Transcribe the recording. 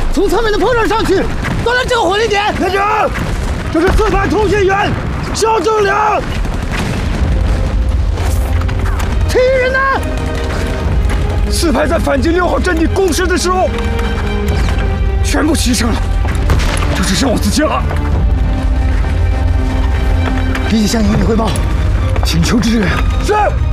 从侧面的坡上上去，到了这个火力点。 连长，这是4排通信员肖正良。 其余人呢 ？4排在反击6号阵地攻势的时候，全部牺牲了，就只剩我自己了。 立即向营里汇报，请求支援。 是。